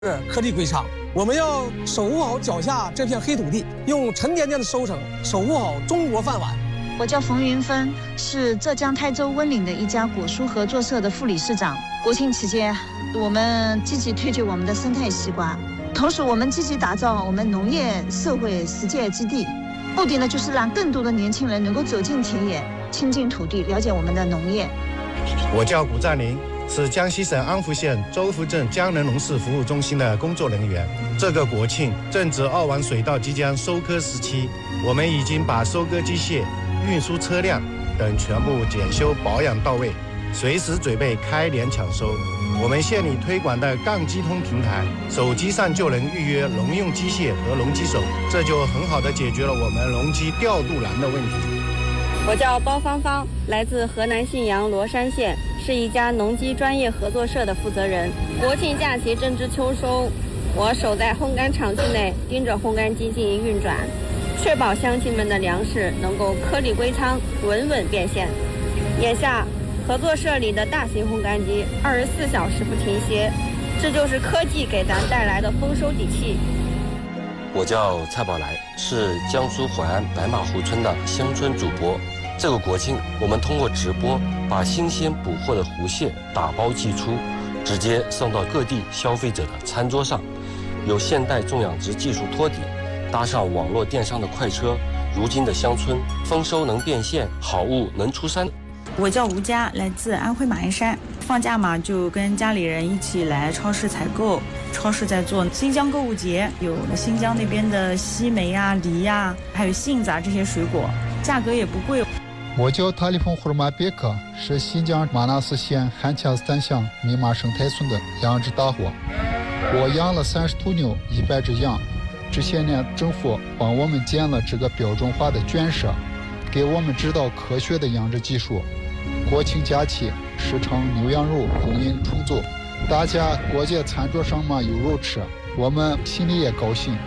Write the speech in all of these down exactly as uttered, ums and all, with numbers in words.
是颗粒归仓，我们要守护好脚下这片黑土地，用沉甸甸的收成守护好中国饭碗。 我叫冯云芬，是浙江台州温岭的一家果蔬合作社的副理事长。国庆期间，我们积极推举我们的生态西瓜，同时我们积极打造我们农业社会实践基地，目的呢就是让更多的年轻人能够走进田野，亲近土地，了解我们的农业。 我叫古占林，是江西省安福县周福镇江仁农事服务中心的工作人员。这个国庆正值二王水稻即将收割时期，我们已经把收割机械、运输车辆等全部检修保养到位，随时准备开镰抢收。我们县里推广的杠机通平台，手机上就能预约农用机械和农机手，这就很好的解决了我们农机调度难的问题。 我叫包芳芳，来自河南信阳罗山县，是一家农机专业合作社的负责人。国庆假期正值秋收，我守在烘干场区内，盯着烘干机进行运转，确保乡亲们的粮食能够颗粒归仓，稳稳变现。眼下，合作社里的大型烘干机二十四小时不停歇，这就是科技给咱带来的丰收底气。 我叫蔡宝来，是江苏淮安白马湖村的乡村主播。这个国庆，我们通过直播把新鲜捕获的湖蟹打包寄出，直接送到各地消费者的餐桌上。有现代种养殖技术托底，搭上网络电商的快车，如今的乡村丰收能变现，好物能出山。 我叫吴佳，来自安徽马鞍山。放假嘛，就跟家里人一起来超市采购。超市在做新疆购物节，有新疆那边的西梅啊、梨啊，还有杏子啊这些水果，价格也不贵。 我叫塔里峰胡尔马别克，是新疆玛纳斯县汉恰斯坦乡密码生态村的养殖大户。我养了三十头牛，一百只羊。这些年，政府帮我们建了这个标准化的圈舍，给我们指导科学的养殖技术。国庆假期，市场牛羊肉供应充足，大家过节餐桌上嘛有肉吃，我们心里也高兴。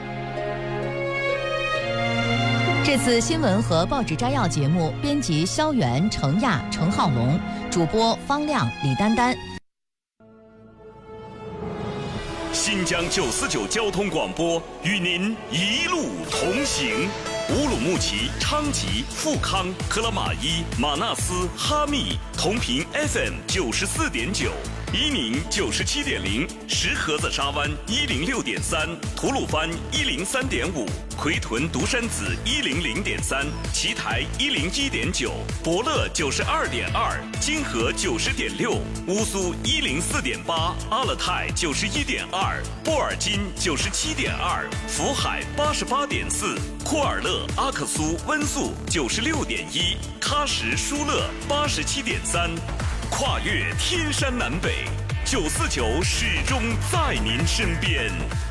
这次新闻和报纸摘要节目编辑肖元、程亚、程浩龙，主播方亮、李丹丹。 新疆九四九交通广播与您一路同行。乌鲁木齐、昌吉、富康、克拉玛依、马纳斯、哈密同频 F M 九十四点九，伊宁九十七点零，石河子沙湾一零六点三，吐鲁番一零三点五，奎屯独山子一零零点三，奇台一零一点九，博乐九十二点二，金河九十点六，乌苏一零四点八，阿勒泰九十一点二，波尔金九十七点二，福海八十八点四，库尔勒、阿克苏、温宿九十六点一，喀什、舒勒八十七点三，跨越天山南北，九四九始终在您身边。